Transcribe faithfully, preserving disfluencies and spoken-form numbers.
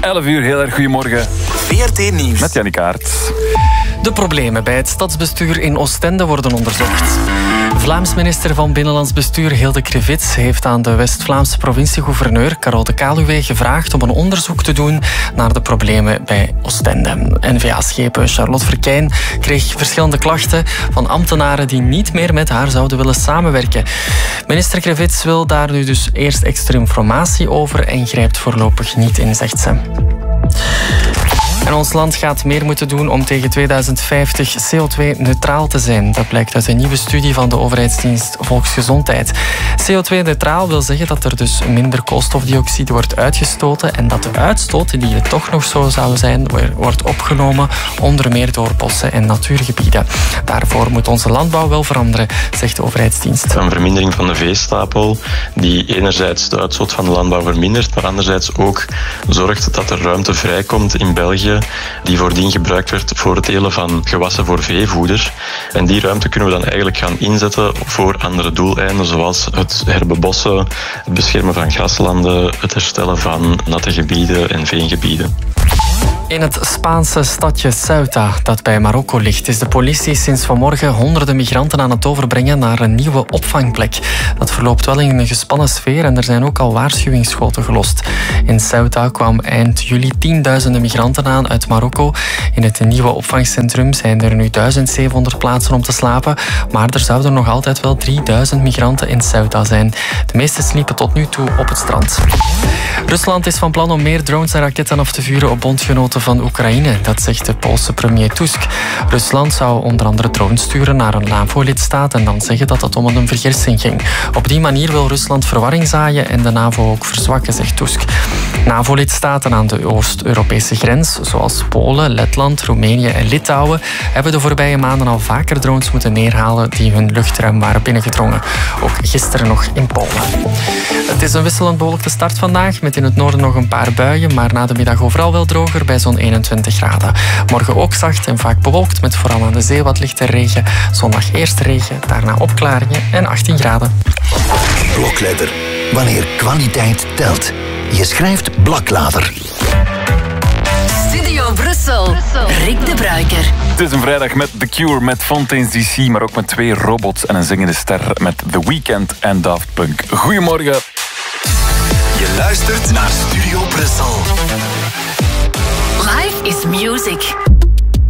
elf uur, heel erg goedemorgen. V R T Nieuws. Met Jannik Aert. De problemen bij het stadsbestuur in Oostende worden onderzocht. Vlaams minister van Binnenlands Bestuur Hilde Krevits heeft aan de West-Vlaamse provincie-gouverneur Carol de Caluwe gevraagd om een onderzoek te doen naar de problemen bij Oostende. N V A-schepen Charlotte Verkijn kreeg verschillende klachten van ambtenaren die niet meer met haar zouden willen samenwerken. Minister Krevits wil daar nu dus eerst extra informatie over en grijpt voorlopig niet in, zegt ze. En ons land gaat meer moeten doen om tegen tweeduizend vijftig C O twee neutraal te zijn. Dat blijkt uit een nieuwe studie van de overheidsdienst Volksgezondheid. C O twee neutraal wil zeggen dat er dus minder koolstofdioxide wordt uitgestoten en dat de uitstoot, die er toch nog zo zou zijn, wordt opgenomen onder meer door bossen en natuurgebieden. Daarvoor moet onze landbouw wel veranderen, zegt de overheidsdienst. Een vermindering van de veestapel die enerzijds de uitstoot van de landbouw vermindert, maar anderzijds ook zorgt dat er ruimte vrijkomt in België die voordien gebruikt werd voor het telen van gewassen voor veevoeder. En die ruimte kunnen we dan eigenlijk gaan inzetten voor andere doeleinden, zoals het herbebossen, het beschermen van graslanden, het herstellen van natte gebieden en veengebieden. In het Spaanse stadje Ceuta, dat bij Marokko ligt, is de politie sinds vanmorgen honderden migranten aan het overbrengen naar een nieuwe opvangplek. Dat verloopt wel in een gespannen sfeer en er zijn ook al waarschuwingsschoten gelost. In Ceuta kwamen eind juli tienduizenden migranten aan uit Marokko. In het nieuwe opvangcentrum zijn er nu duizend zevenhonderd plaatsen om te slapen, maar er zouden nog altijd wel drieduizend migranten in Ceuta zijn. De meeste sliepen tot nu toe op het strand. Rusland is van plan om meer drones en raketten af te vuren op bondgenoten van Oekraïne, dat zegt de Poolse premier Tusk. Rusland zou onder andere drones sturen naar een NAVO-lidstaat en dan zeggen dat het om een vergissing ging. Op die manier wil Rusland verwarring zaaien en de NAVO ook verzwakken, zegt Tusk. NAVO-lidstaten aan de Oost-Europese grens, zoals Polen, Letland, Roemenië en Litouwen, hebben de voorbije maanden al vaker drones moeten neerhalen die hun luchtruim waren binnengedrongen. Ook gisteren nog in Polen. Het is een wisselend bewolkte start vandaag, met in het noorden nog een paar buien, maar na de middag overal wel droger bij zo'n eenentwintig graden. Morgen ook zacht en vaak bewolkt, met vooral aan de zee wat lichte regen. Zondag eerst regen, daarna opklaringen en achttien graden. Blokletter. Wanneer kwaliteit telt. Je schrijft Blaklader. Studio Brussel. Rick de Bruiker. Het is een vrijdag met The Cure, met Fontaine's D C, maar ook met twee robots en een zingende ster met The Weeknd en Daft Punk. Goedemorgen. Je luistert naar Studio Brussel. Life is music.